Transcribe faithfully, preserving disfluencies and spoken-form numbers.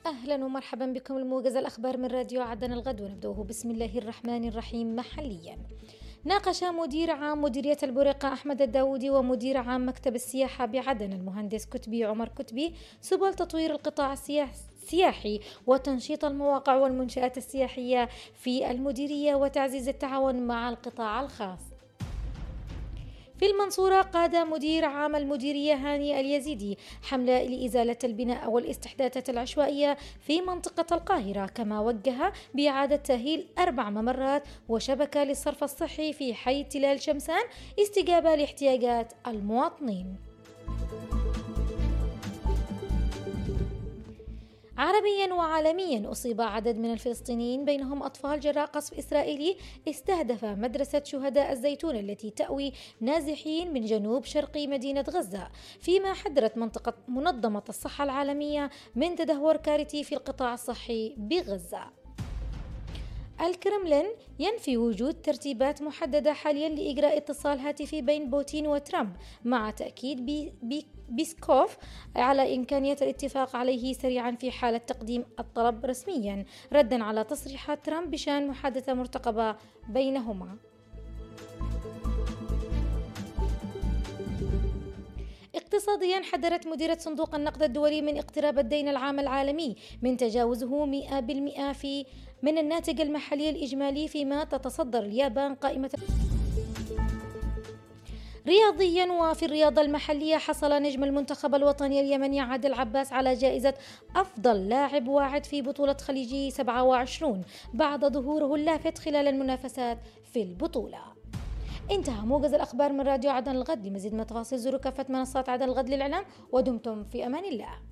أهلا ومرحبا بكم الموجز الأخبار من راديو عدن الغد، ونبدأه بسم الله الرحمن الرحيم. محليا، ناقش مدير عام مديرية البرقة أحمد الداودي ومدير عام مكتب السياحة بعدن المهندس كتبي عمر كتبي سبل تطوير القطاع السياحي وتنشيط المواقع والمنشآت السياحية في المديرية وتعزيز التعاون مع القطاع الخاص. في المنصورة، قاد مدير عام المديرية هاني اليزيدي حملة لإزالة البناء والاستحداثات العشوائية في منطقة القاهرة، كما وجه بإعادة تأهيل أربع ممرات وشبكة للصرف الصحي في حي تلال شمسان استجابة لاحتياجات المواطنين. عربيا وعالميا، أصيب عدد من الفلسطينيين بينهم أطفال جراء قصف إسرائيلي استهدف مدرسة شهداء الزيتون التي تأوي نازحين من جنوب شرقي مدينة غزة، فيما حذرت منطقة منظمة الصحة العالمية من تدهور كارثي في القطاع الصحي بغزة. الكرملين ينفي وجود ترتيبات محددة حاليا لإجراء اتصال هاتفي بين بوتين وترامب، مع تأكيد بي بي بيسكوف على إمكانية الاتفاق عليه سريعا في حالة تقديم الطلب رسميا، ردا على تصريحات ترامب بشأن محادثة مرتقبة بينهما. اقتصاديا، حذرت مديرة صندوق النقد الدولي من اقتراب الدين العام العالمي من تجاوزه مئة بالمئة في من الناتج المحلي الإجمالي، فيما تتصدر اليابان قائمة. رياضيا، وفي الرياضة المحلية، حصل نجم المنتخب الوطني اليمني عادل عباس على جائزة أفضل لاعب واعد في بطولة خليجي سبعة وعشرين بعد ظهوره اللافت خلال المنافسات في البطولة. انتهى موجز الأخبار من راديو عدن الغد. لمزيد من التفاصيل زوروا كافة منصات عدن الغد للإعلام، ودمتم في أمان الله.